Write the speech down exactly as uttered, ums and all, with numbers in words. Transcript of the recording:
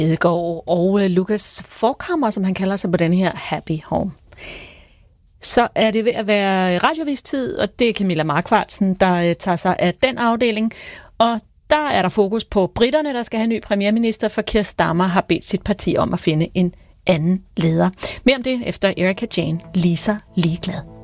Edegaard og Lukas Forchhammer, som han kalder sig på den her Happy Home. Så er det ved at være radiovistid, og det er Camilla Markvartsen, der tager sig af den afdeling. Og der er der fokus på britterne, der skal have en ny premierminister, for Keir Starmer har bedt sit parti om at finde en anden leder. Mere om det efter Erika Jane, Lisa Ligeglad.